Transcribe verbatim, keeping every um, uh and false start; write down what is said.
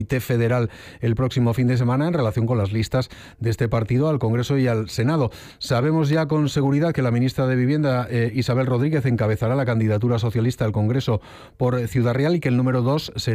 federal el próximo fin de semana en relación con las listas de este partido al Congreso y al Senado. Sabemos ya con seguridad que la ministra de Vivienda, eh, Isabel Rodríguez, encabezará la candidatura socialista al Congreso por Ciudad Real y que el número dos será